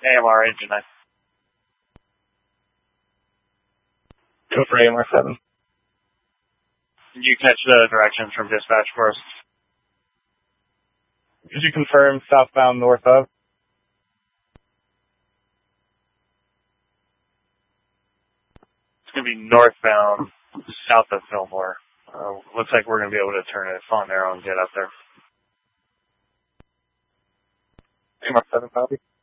AMR engine 9. Go for AMR 7. Did you catch the directions from dispatch for us? Could you confirm southbound north of? It's going to be northbound south of Fillmore. Looks like we're going to be able to turn it on there and get up there. AMR 7 copy.